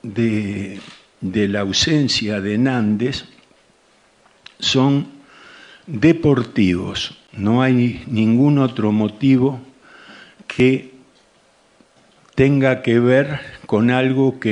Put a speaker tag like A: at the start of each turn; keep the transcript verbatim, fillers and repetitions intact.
A: de, de la ausencia de Nández son deportivos. No hay ningún otro motivo que tenga que ver con algo que